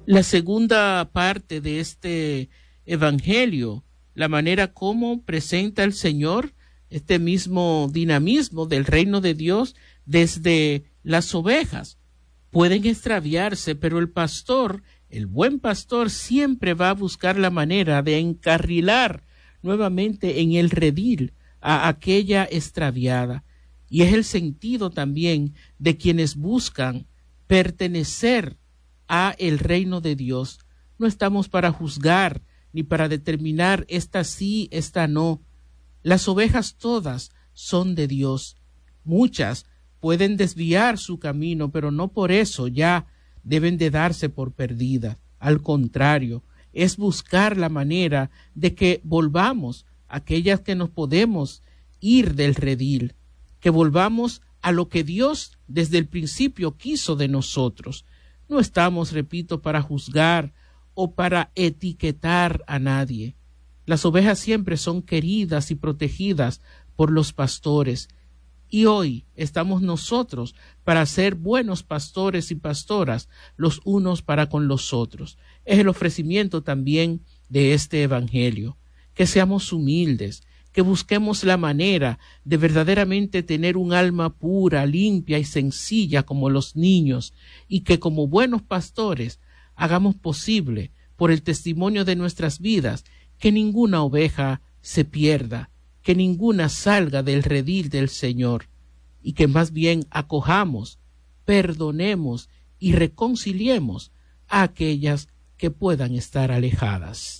La segunda parte de este evangelio, la manera como presenta el Señor este mismo dinamismo del reino de Dios desde las ovejas. Pueden extraviarse, pero el pastor, el buen pastor, siempre va a buscar la manera de encarrilar nuevamente en el redil a aquella extraviada. Y es el sentido también de quienes buscan pertenecer a el reino de Dios. No estamos para juzgar ni para determinar esta sí, esta no. Las ovejas todas son de Dios. Muchas pueden desviar su camino, pero no por eso ya deben de darse por perdidas. Al contrario, es buscar la manera de que volvamos aquellas que nos podemos ir del redil, que volvamos a lo que Dios desde el principio quiso de nosotros. No estamos, repito, para juzgar o para etiquetar a nadie. Las ovejas siempre son queridas y protegidas por los pastores. Y hoy estamos nosotros para ser buenos pastores y pastoras los unos para con los otros. Es el ofrecimiento también de este evangelio. Que seamos humildes, que busquemos la manera de verdaderamente tener un alma pura, limpia y sencilla como los niños, y que como buenos pastores hagamos posible, por el testimonio de nuestras vidas, que ninguna oveja se pierda, que ninguna salga del redil del Señor, y que más bien acojamos, perdonemos y reconciliemos a aquellas que puedan estar alejadas.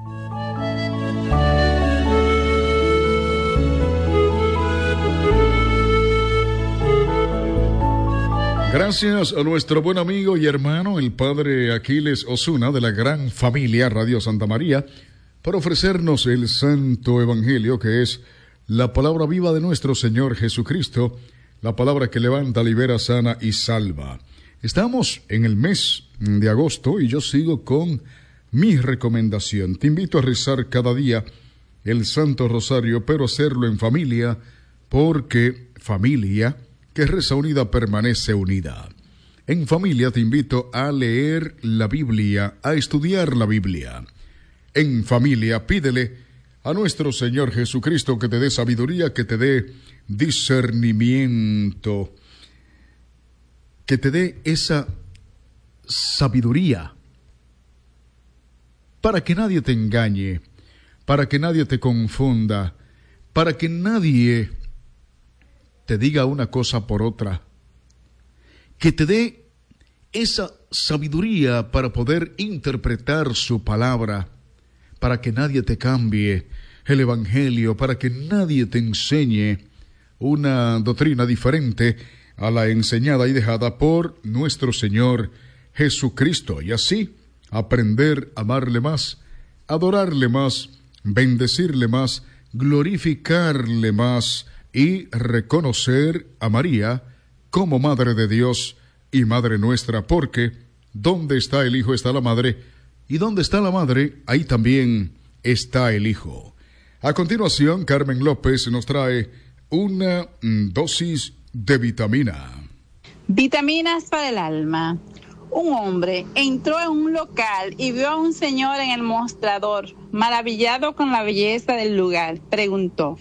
Gracias a nuestro buen amigo y hermano, el padre Aquiles Osuna, de la gran familia Radio Santa María, por ofrecernos el Santo Evangelio, que es la palabra viva de nuestro Señor Jesucristo, la palabra que levanta, libera, sana y salva. Estamos en el mes de agosto y yo sigo con mi recomendación. Te invito a rezar cada día el Santo Rosario, pero hacerlo en familia, porque familia que reza unida permanece unida. En familia te invito a leer la Biblia, a estudiar la Biblia. En familia pídele a nuestro Señor Jesucristo que te dé sabiduría, que te dé discernimiento, que te dé esa sabiduría para que nadie te engañe, para que nadie te confunda, para que nadie te diga una cosa por otra, que te dé esa sabiduría para poder interpretar su palabra, para que nadie te cambie el Evangelio, para que nadie te enseñe una doctrina diferente a la enseñada y dejada por nuestro Señor Jesucristo, y así aprender a amarle más, adorarle más, bendecirle más, glorificarle más, y reconocer a María como Madre de Dios y Madre nuestra, porque donde está el Hijo está la Madre, y donde está la Madre, ahí también está el Hijo. A continuación, Carmen López nos trae una dosis de vitamina. Vitaminas para el alma. Un hombre entró en un local y vio a un señor en el mostrador, maravillado con la belleza del lugar. Preguntó: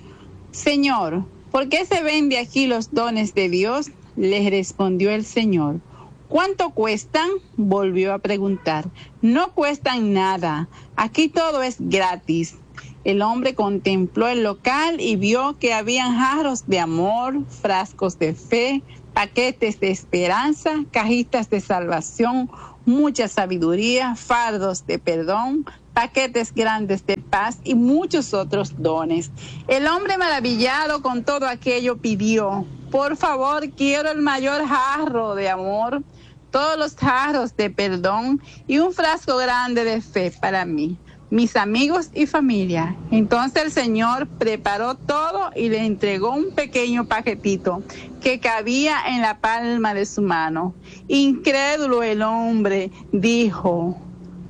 Señor, ¿por qué se vende aquí los dones de Dios? Le respondió el Señor. ¿Cuánto cuestan? Volvió a preguntar. No cuestan nada. Aquí todo es gratis. El hombre contempló el local y vio que habían jarros de amor, frascos de fe, paquetes de esperanza, cajitas de salvación, mucha sabiduría, fardos de perdón, paquetes grandes de paz y muchos otros dones. El hombre, maravillado con todo aquello, pidió: por favor, quiero el mayor jarro de amor, todos los jarros de perdón y un frasco grande de fe para mí, mis amigos y familia. Entonces el Señor preparó todo y le entregó un pequeño paquetito que cabía en la palma de su mano. Incrédulo el hombre dijo: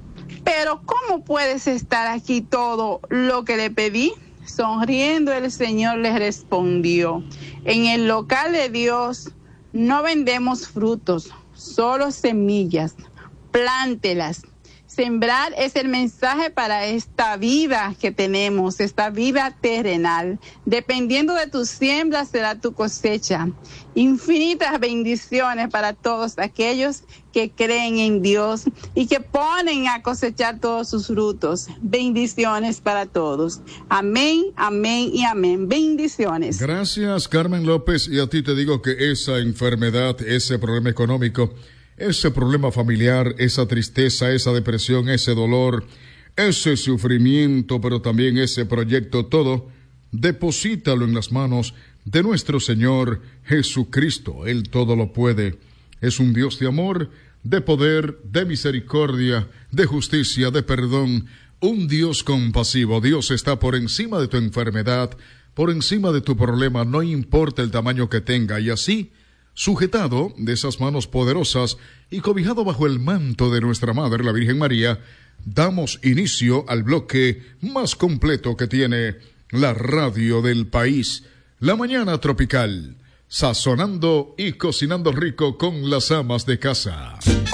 ¿pero cómo puedes estar aquí todo lo que le pedí? Sonriendo el Señor le respondió: en el local de Dios no vendemos frutos, solo semillas. plántelas. Sembrar es el mensaje para esta vida que tenemos, esta vida terrenal. Dependiendo de tu siembra será tu cosecha. Infinitas bendiciones para todos aquellos que creen en Dios y que ponen a cosechar todos sus frutos. Bendiciones para todos. Amén, amén y amén. Bendiciones. Gracias, Carmen López. Y a ti te digo que esa enfermedad, ese problema económico, ese problema familiar, esa tristeza, esa depresión, ese dolor, ese sufrimiento, pero también ese proyecto, todo, deposítalo en las manos de nuestro Señor Jesucristo. Él todo lo puede. Es un Dios de amor, de poder, de misericordia, de justicia, de perdón. Un Dios compasivo. Dios está por encima de tu enfermedad, por encima de tu problema, no importa el tamaño que tenga. Y así, sujetado de esas manos poderosas y cobijado bajo el manto de nuestra Madre, la Virgen María, damos inicio al bloque más completo que tiene la radio del país, La Mañana Tropical, sazonando y cocinando rico con las amas de casa.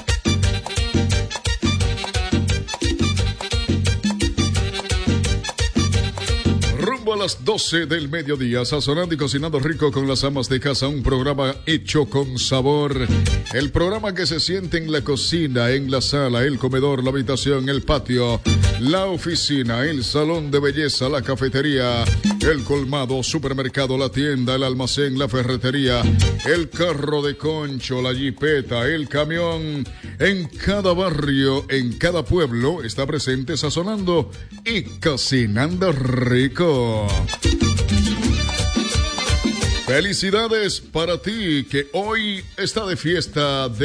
A las 12 del mediodía, sazonando y cocinando rico con las amas de casa, un programa hecho con sabor. El programa que se siente en la cocina, en la sala, el comedor, la habitación, el patio, la oficina, el salón de belleza, la cafetería, el colmado, supermercado, la tienda, el almacén, la ferretería, el carro de concho, la jipeta, el camión. En cada barrio, en cada pueblo, está presente sazonando y cocinando rico. Felicidades para ti que hoy está de fiesta de